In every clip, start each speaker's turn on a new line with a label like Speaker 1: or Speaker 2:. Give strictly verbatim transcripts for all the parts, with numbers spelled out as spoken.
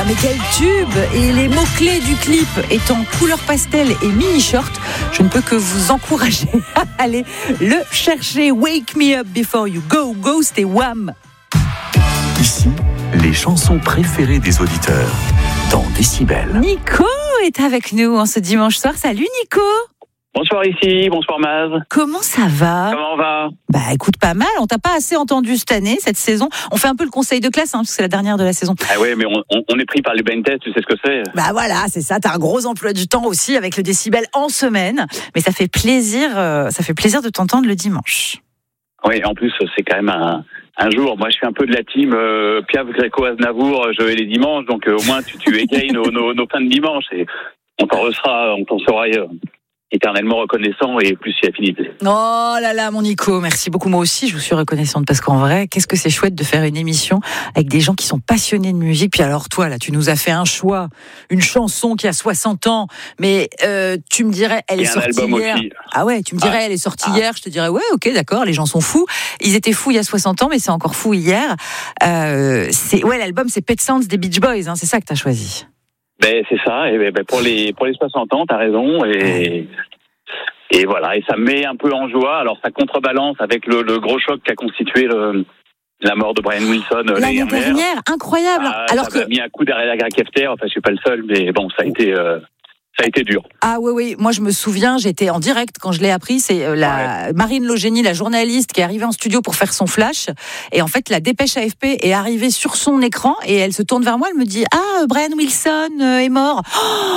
Speaker 1: Ah mais quel tube! Et les mots-clés du clip étant couleur pastel et mini-short, je ne peux que vous encourager à aller le chercher. Wake Me Up Before You Go, Ghost et Wham!
Speaker 2: Ici, les chansons préférées des auditeurs dans Décibel.
Speaker 1: Nico est avec nous en ce dimanche soir. Salut Nico!
Speaker 3: Bonsoir ici, bonsoir Maz.
Speaker 1: Comment ça va?
Speaker 3: Comment on va?
Speaker 1: Bah écoute, pas mal, on t'a pas assez entendu cette année, cette saison. On fait un peu le conseil de classe, hein, parce que c'est la dernière de la saison.
Speaker 3: Ah ouais, mais on, on, on est pris par les blind tests, tu sais ce que c'est?
Speaker 1: Bah voilà, c'est ça, t'as un gros emploi du temps aussi avec le décibel en semaine. Mais ça fait plaisir, euh, ça fait plaisir de t'entendre le dimanche.
Speaker 3: Oui, en plus c'est quand même un, un jour. Moi je suis un peu de la team euh, Piaf, Gréco, Aznavour, je vais les dimanches, donc euh, au moins tu, tu égayes nos, nos, nos fins de dimanche et on t'en sera, on t'en sera euh, éternellement reconnaissant et plus si affinité.
Speaker 1: Oh là là, mon Nico, merci beaucoup. Moi aussi, je vous suis reconnaissante parce qu'en vrai, qu'est-ce que c'est chouette de faire une émission avec des gens qui sont passionnés de musique. Puis alors toi, là, tu nous as fait un choix, une chanson qui a soixante ans, mais euh, tu me dirais, elle
Speaker 3: et
Speaker 1: est sortie hier.
Speaker 3: Aussi.
Speaker 1: Ah ouais, tu me dirais, ah. elle est sortie ah. hier. Je te dirais, ouais, ok, d'accord, les gens sont fous. Ils étaient fous il y a soixante ans, mais c'est encore fou hier. Euh, c'est ouais, l'album, c'est Pet Sounds des Beach Boys. Hein, c'est ça que t'as choisi.
Speaker 3: Ben c'est ça. Et ben pour les pour les soixante ans, t'as raison. Et et voilà. Et ça me met un peu en joie. Alors ça contrebalance avec le, le gros choc qu'a constitué le, la mort de Brian Wilson
Speaker 1: l'année dernière. dernière incroyable.
Speaker 3: Ah,
Speaker 1: Alors
Speaker 3: ça
Speaker 1: que
Speaker 3: m'a mis un coup derrière la Greg Kefter. Enfin, je suis pas le seul, mais bon, ça a été. Euh, Ça a été dur.
Speaker 1: Ah oui, oui. Moi, je me souviens, j'étais en direct quand je l'ai appris. C'est la ouais. Marine Logénie, la journaliste, qui est arrivée en studio pour faire son flash. Et en fait, la dépêche A F P est arrivée sur son écran et elle se tourne vers moi. Elle me dit « Ah, Brian Wilson est mort. Oh !»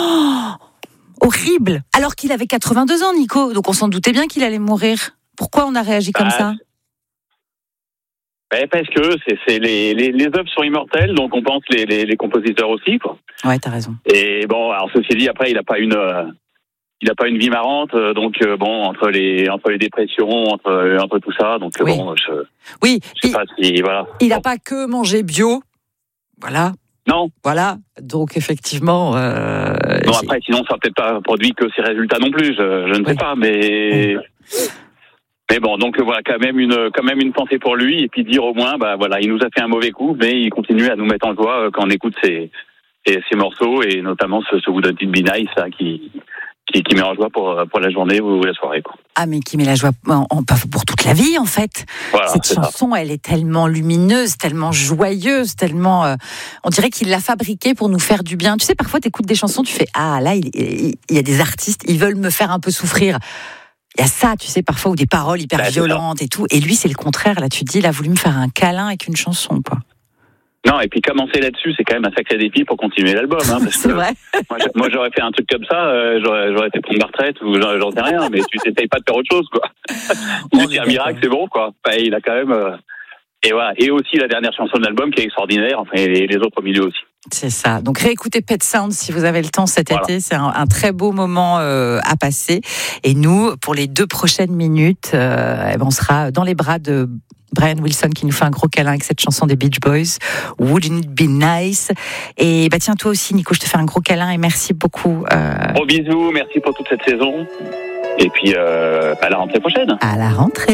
Speaker 1: Horrible. Alors qu'il avait quatre-vingt-deux ans, Nico. Donc, on s'en doutait bien qu'il allait mourir. Pourquoi on a réagi comme ah. ça ?
Speaker 3: Ben parce que c'est, c'est les, les, les œuvres sont immortelles, donc on pense les, les, les compositeurs aussi, quoi.
Speaker 1: Ouais, t'as raison.
Speaker 3: Et bon, alors ceci dit, après, il a pas une, euh, il a pas une vie marrante, euh, donc euh, bon, entre les, entre les dépressions, entre, euh, entre tout ça, donc
Speaker 1: oui.
Speaker 3: bon, je,
Speaker 1: oui.
Speaker 3: je sais pas si, voilà.
Speaker 1: Il n'a
Speaker 3: bon.
Speaker 1: pas que mangé bio, voilà.
Speaker 3: Non.
Speaker 1: Voilà, donc effectivement. Euh,
Speaker 3: bon après, sinon, ça n'a peut-être pas produit que ses résultats non plus, je, je ne oui. sais pas, mais. Oui. Mais bon, donc voilà, quand même une quand même une pensée pour lui et puis dire au moins, bah voilà, il nous a fait un mauvais coup, mais il continue à nous mettre en joie quand on écoute ses ses, ses morceaux et notamment ce, ce Wouldn't It Be Nice hein, qui, qui qui met en joie pour pour la journée ou la soirée, quoi.
Speaker 1: Ah mais qui met la joie en, en, pour toute la vie en fait.
Speaker 3: Voilà,
Speaker 1: cette chanson, ça. Elle est tellement lumineuse, tellement joyeuse, tellement, euh, on dirait qu'il l'a fabriquée pour nous faire du bien. Tu sais, parfois t'écoutes des chansons, tu fais ah là, il, il, il y a des artistes, ils veulent me faire un peu souffrir. Il y a ça, tu sais, parfois, ou des paroles hyper bah, violentes et tout. Et lui, c'est le contraire. Là, tu te dis, il a voulu me faire un câlin avec une chanson, quoi.
Speaker 3: Non, et puis commencer là-dessus, c'est quand même un sacré défi pour continuer l'album. Hein, parce
Speaker 1: c'est
Speaker 3: que
Speaker 1: vrai.
Speaker 3: Moi, moi, j'aurais fait un truc comme ça, euh, j'aurais, j'aurais fait prendre ma retraite ou j'en, j'en sais rien, mais tu t'essayes pas de faire autre chose, quoi. Ou c'est un miracle, c'est bon, quoi. Enfin, il a quand même... Euh... Et voilà. Et aussi la dernière chanson de l'album qui est extraordinaire, enfin, et les autres au milieu aussi.
Speaker 1: C'est ça. Donc réécoutez Pet Sounds si vous avez le temps cet voilà. été. C'est un, un très beau moment euh, à passer. Et nous, pour les deux prochaines minutes, euh, eh ben on sera dans les bras de Brian Wilson qui nous fait un gros câlin avec cette chanson des Beach Boys, Wouldn't It Be Nice. Et bah tiens, toi aussi, Nico, je te fais un gros câlin et merci beaucoup. Euh...
Speaker 3: Gros bisous, merci pour toute cette saison. Et puis euh, à la rentrée prochaine.
Speaker 1: À la rentrée.